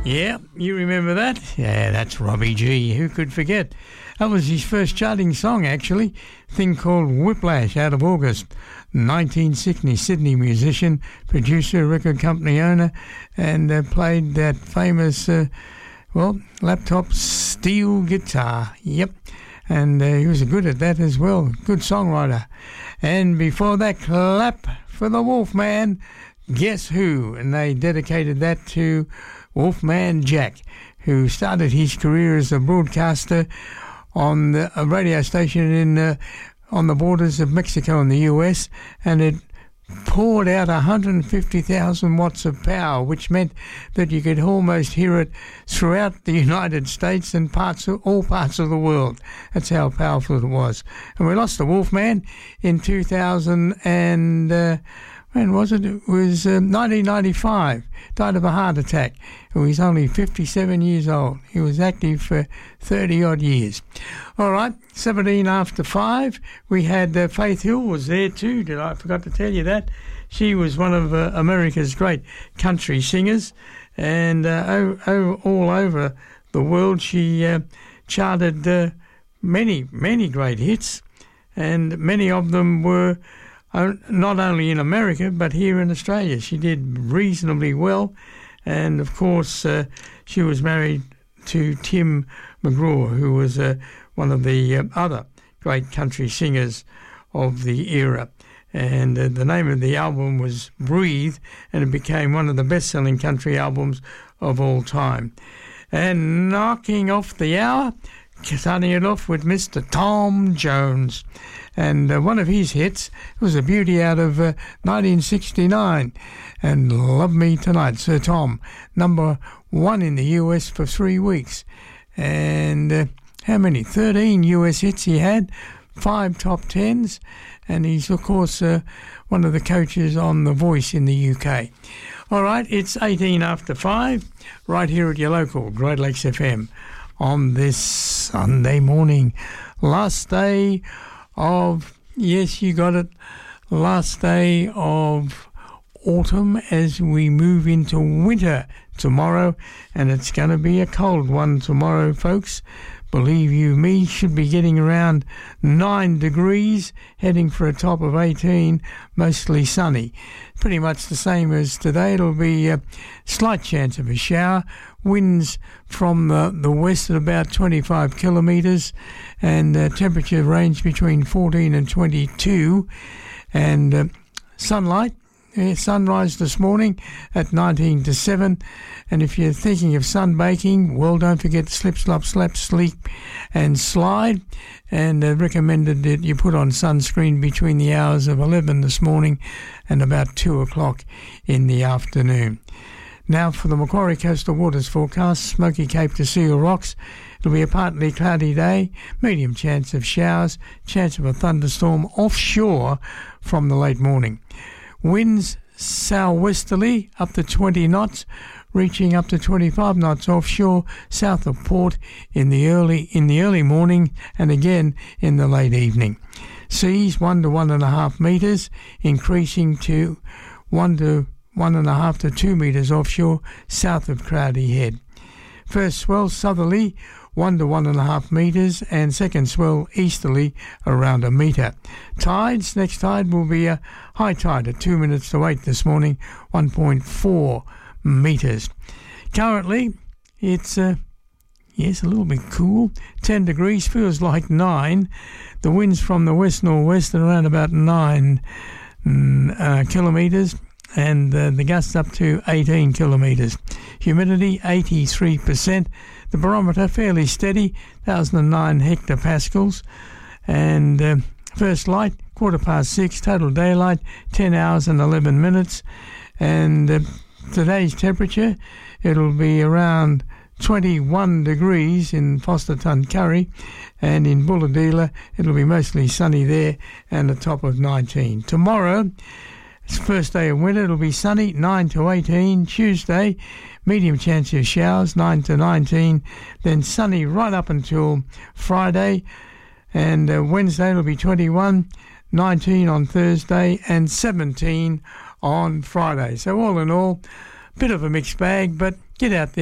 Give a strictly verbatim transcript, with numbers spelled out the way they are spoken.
Yeah, you remember that? Yeah, that's Robbie G. Who could forget? That was his first charting song, actually. A thing called Whiplash, out of August nineteen sixty. Sydney musician, producer, record company owner, and uh, played that famous, uh, well, laptop steel guitar. Yep. And uh, he was good at that as well. Good songwriter. And before that, clap for the Wolfman. Guess Who? And they dedicated that to Wolfman Jack, who started his career as a broadcaster on the, a radio station in uh, on the borders of Mexico and the U S, and it poured out one hundred fifty thousand watts of power, which meant that you could almost hear it throughout the United States and parts of, all parts of the world. That's how powerful it was. And we lost the Wolfman in two thousand and... Uh, When was it? It was um, nineteen ninety-five. Died of a heart attack. He was only fifty-seven years old. He was active for thirty-odd years. All right, seventeen after five. We had uh, Faith Hill was there too. Did I, I forgot to tell you that? She was one of uh, America's great country singers. And uh, o- o- all over the world, she uh, charted uh, many, many great hits. And many of them were... not only in America, but here in Australia. She did reasonably well. And, of course, uh, she was married to Tim McGraw, who was uh, one of the uh, other great country singers of the era. And uh, the name of the album was Breathe, and it became one of the best-selling country albums of all time. And knocking off the hour, starting it off with Mister Tom Jones. And uh, one of his hits was a beauty out of uh, nineteen sixty-nine, and Love Me Tonight, Sir Tom, number one in the U S for three weeks. And uh, how many? thirteen U S hits he had, five top tens, and he's, of course, uh, one of the coaches on The Voice in the U K. All right, it's eighteen after five, right here at your local Great Lakes F M on this Sunday morning, last day of, yes, you got it, last day of autumn as we move into winter tomorrow, and it's going to be a cold one tomorrow, folks. Believe you me, should be getting around nine degrees, heading for a top of eighteen, mostly sunny. Pretty much the same as today. It'll be a slight chance of a shower. Winds from the, the west at about twenty-five kilometres, and uh, temperature range between fourteen and twenty-two. And uh, sunlight, yeah, sunrise this morning at nineteen to seven. And if you're thinking of sunbaking, well, don't forget slip, slop, slap, sleep and slide. And uh, recommended that you put on sunscreen between the hours of eleven this morning and about two o'clock in the afternoon. Now for the Macquarie Coastal Waters forecast, Smoky Cape to Seal Rocks. It'll be a partly cloudy day, medium chance of showers, chance of a thunderstorm offshore from the late morning. Winds southwesterly up to twenty knots, reaching up to twenty-five knots offshore south of Port in the early in the early morning and again in the late evening. Seas one to one and a half metres, increasing to one to one and a half to two metres offshore south of Crowdy Head. First swell southerly one to one and a half metres, and second swell easterly around a metre. Tides, next tide will be a high tide at two minutes to eight this morning, one point four metres. Currently, it's uh, yes, a little bit cool, ten degrees, feels like nine. The winds from the west northwest are around about nine uh, kilometres. And uh, the gusts up to eighteen kilometres. Humidity eighty-three percent. The barometer fairly steady, one thousand nine hectopascals. And uh, first light, quarter past six. Total daylight, ten hours and eleven minutes. And uh, today's temperature, it'll be around twenty-one degrees in Foster Tuncurry. And in Bulahdelah, it'll be mostly sunny there and a top of nineteen. Tomorrow, it's the first day of winter. It'll be sunny, nine to eighteen. Tuesday, medium chance of showers, nine to nineteen. Then sunny right up until Friday. And uh, Wednesday it'll be twenty-one, nineteen on Thursday, and seventeen on Friday. So all in all, bit of a mixed bag, but get out there.